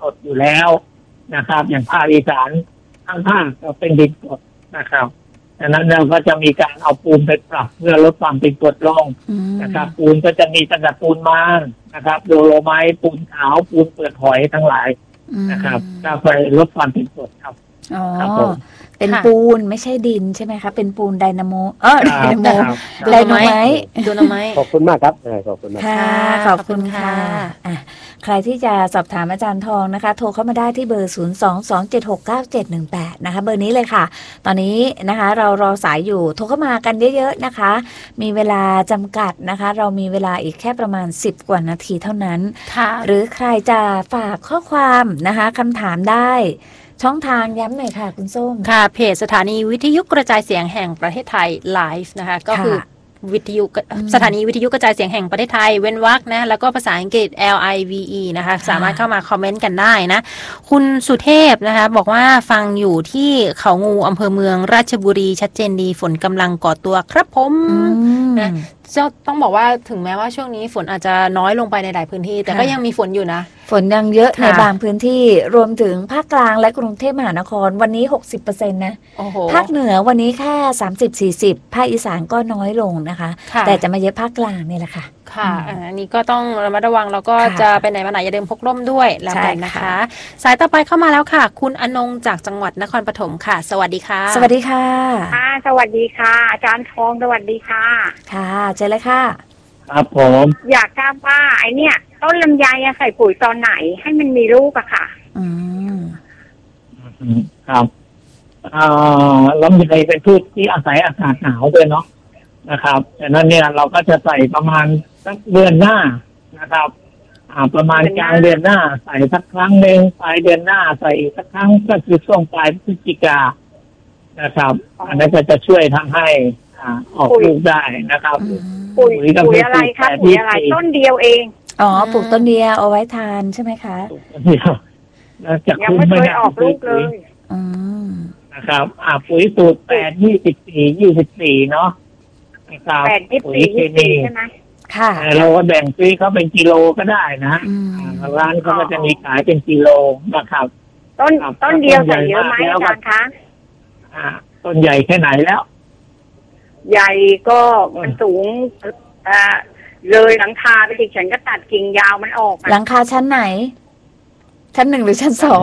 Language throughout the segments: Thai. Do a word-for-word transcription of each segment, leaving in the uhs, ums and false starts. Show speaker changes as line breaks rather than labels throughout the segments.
ดอยู่แล้วนะครับอย่างภาคอีสานทั้งภาคก็เป็นดินกรดนะครับดังนั้นเราก็จะมีการเอาปูนไปปรับเพื่อลดความเป็นกรดลงนะครับปูนก็จะมีตั้งแต่ปูนม้านนะครับโดโลไมต์ปูนขาวปูนเปลือกหอยทั้งหลายนะครับก็ไปลดความเป็นกรดครับ
อ๋อเป็นปูนไม่ใช่ดินใช่ไหมคะเป็นปูนไดนาโมเออไดนาโมไดนาไมต์ไดนาไมต์
ขอบคุณมากครับขอบคุณมาก
ค่ะขอบคุณค่ะอ่ะใครที่จะสอบถามอาจารย์ทองนะคะโทรเข้ามาได้ที่เบอร์ศูนย์ สอง สอง เจ็ด หก เก้า เจ็ด หนึ่ง แปดนะคะเบอร์นี้เลยค่ะตอนนี้นะคะเรารอสายอยู่โทรเข้ามากันเยอะๆนะคะมีเวลาจำกัดนะคะเรามีเวลาอีกแค่ประมาณสิบกว่านาทีเท่านั้นหรือใครจะฝากข้อความนะคะคำถามได้ช่องทางย้ำหน่อยค่ะคุณส้ม
ค่ะเพจสถานีวิทยุกระจายเสียงแห่งประเทศไทยไลฟ์นะคะก็คือวิทยุสถานีวิทยุกระจายเสียงแห่งประเทศไทยเว้นวรรคนะแล้วก็ภาษาอังกฤษ L I V E นะคะสามารถเข้ามาคอมเมนต์กันได้นะคุณสุเทพนะคะบอกว่าฟังอยู่ที่เขางูอำเภอเมืองราชบุรีชัดเจนดีฝนกำลังก่อตัวครับผมนะต้องบอกว่าถึงแม้ว่าช่วงนี้ฝนอาจจะน้อยลงไปในหลายพื้นที่แต่ก็ยังมีฝนอยู่นะ
ฝนยังเยอะในบางพื้นที่รวมถึงภาคกลางและกรุงเทพมหานครวันนี้ หกสิบเปอร์เซ็นต์ นะภาคเหนือวันนี้แค่ สามสิบ สี่สิบ ภาคอีสานก็น้อยลงนะคะแต่จะมาเยอะภาคกลางนี่แหละค่ะ
ค่ะอันนี้ก็ต้องระมัดระวังแล้วก็จะไปไหนมาไหนอย่าลืมพกร่มด้วยแล้วกันนะคะสายต่อไปเข้ามาแล้วค่ะคุณอนงจากจังหวัดนครปฐมค่ะสวัสดีค่ะ
สวัสดีค่ะ
ค่ะสวัสดีค่ะอาจารย์ทองสวัสดีค่ะ
ค่ะเจอเลยค่ะ
ครับผม
อยากทราบว่าไอเนี้ยต้นลำไยใส่ปุ๋ยตอนไหนให้มันมีลูกอะค่ะ
อืม
ครับอ่าลำไยเป็นพืชที่อาศัยอากาศหนาวด้วยเนาะนะครับแต่นั้นเนี่ยเราก็จะใส่ประมาณสักเดือนหน้านะครับอ่าประมาณกลางเดือนหน้าใส่สักครั้งหนึ่งปลายเดือนหน้าใส่อีกสักครั้งก็คือช่วงปลายพฤศจิกานะครับอันนั้นก็จะช่วยทำให้อ่าออกลูกได้นะครับ
ปุ๋ยปุ๋ยอะไรคะปุ๋ยอะไรต้นเดียวเอง
อ๋อปลูกต้นเดียวเอาไว้ทานใช่ไหมคะ
ยังไม่เคยออกลูกเลย
นะครับอ่าปุ๋ยสูตรแปดยี่สิบสี่ยี่สิบสี่เนาะ
นะครับปุ๋ยเคมีใช่ไหม
ค่ะ
เราก็แบ่งซื้อเขาเป็นกิโลก็ได้นะร้านเขาก็จะมีขายเป็นกิโลนะครับ
ต้นต้นเดียวใส่เยอะไหมอาจารย์คะ
อ่าต้นใหญ่แค่ไหนแล้ว
ใหญ่ก็มันสูงอ่าเลยหลังคาไปดิฉันก็ตัดกิ่งยาวมันออก
หลังคาชั้นไหนชั้นหนึ่งหรือชั้นสอง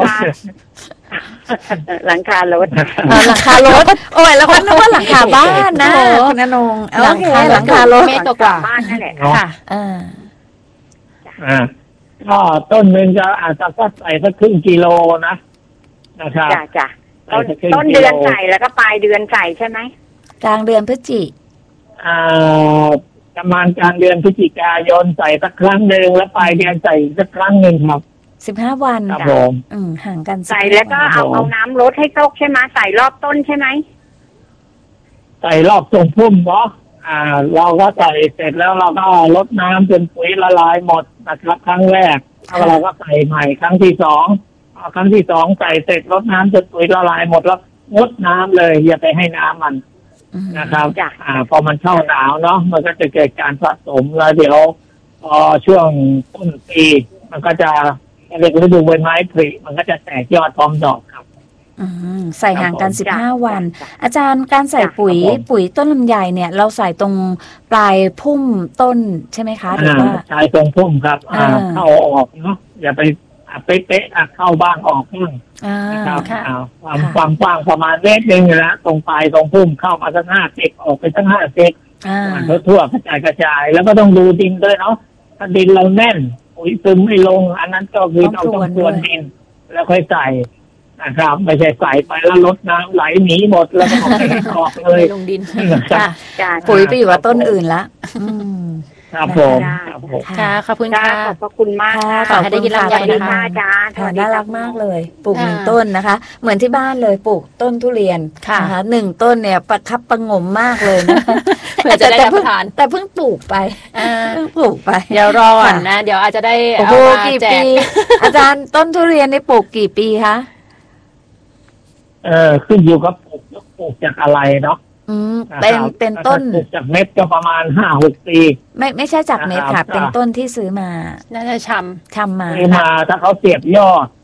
หลังคารถ
หลังคารถโอ้ยแล้วก็นึกว่าหลังคาบ้านนะคุณณรงค์หลังคาหลังคารถ
เมตรกว่าบ้านนั่นแหละค่ะ
อ่า
อ่าก็ต้นหนึ่งจะอาจจะก็ใส่สักครึ่งกิโลนะนะครับ
จ้ะจ้ะต้นต้นเดือนใส่แล้วก็ปลายเดือนใส่ใช่ไหม
กลางเดือนพฤศจิ
อ่าประมาณกลางเดือนพฤศจิกายนใส่สักครั้งหนึ่งแล้วปลายเดือนใส่สักครั้งหนึ่งครับ
สิบห้าวัน
ครับผม
อืมห่างกัน
ใส่แล้วก็เอาเอาน้ำลดให้ตกใช่ไหมใส่รอบต้นใช่ไหม
ใส่รอบทรงพุ่มเนาะอ่าเราก็ใส่เสร็จแล้วเราก็ลดน้ำจนปุ๋ยละลายหมดนะครับครั้งแรกแล้วเราก็ใส่ใหม่ครั้งที่สองครั้งที่สองใส่เสร็จลดน้ำจนปุ๋ยละลายหมดแล้วงดน้ำเลยอย่าไปให้น้ำมันนะครับอ่าพอมันเข้าหนาวเนาะมันก็จะเกิดการสะสมแล้วเดี๋ยวพอช่วงต้นปีมันก็จะเรียกฤดูใบไม้ผลิมันก็จะแตกยอดพร้อมดอกครับ
อืมใส่ห่างกันสิบห้าวันอาจารย์การใส่ปุ๋ยปุ๋ยต้นลำไยเนี่ยเราใส่ตรงปลายพุ่มต้นใช่ไหมคะหรือว่า
ใช่ตรงพุ่มครับอ่าเข้าออกเนาะอย่าไปเป๊ะๆเข้าบ้างออกบ้างนะครับความความกว้างประมาณเมตรนึงนะตรงปลายตรงพุ่มเข้ามาสักห้าเซกออกไปสักห้าเซกทั่วๆกระจายกระจายแล้วก็ต้องดูดินด้วยเนาะถ้าดินเราแน่นปุ๋ยซึมไม่ลงอันนั้นก็คือเราต้องพรวนดินแล้วค่อยใส่นะครับไม่ใช่ใส่ไปแล้วลดน้ำไหลหนีหมดแล้วก็ออกเลย
ลงดิน
ปุ๋ยไปอยู่กับต้นอื่นละ
ครับผม
ค่ะขอบคุณค่ะ
ขอบคุณมาก
ขอให้ได้กินลำไยนะคะ
อาจารย์
น่ารักมากเลยปลูกหนึ่งต้นนะคะเหมือนที่บ้านเลยปลูกต้นทุเรียนนะคะหนึ่งต้นเนี่ยประคับประงมมากเลยนะ
เพื่อจะได้รับประทาน
แต่เพิ่งปลูกไปเพิ่งปลูกไป
เดี๋ยวรอก่อนนะเดี๋ยวอาจจะได้เอามาแจก
อาจารย์ต้นทุเรียนนี่ปลูกกี่ปีคะ
เออขึ้นอยู่กับปลูกปลูกจากอะไรเนาะ
อืมเป็นเป็นต้น
ปลูกจากเม็ดก็ประมาณห้าหกปี
ไม่ไม่ใช่จากเม็ดค่ะเป็นต้นที่ซื้อมา
น่าจะชำ
ชำมา
ซื้อมาถ้าเขาเสียบยอด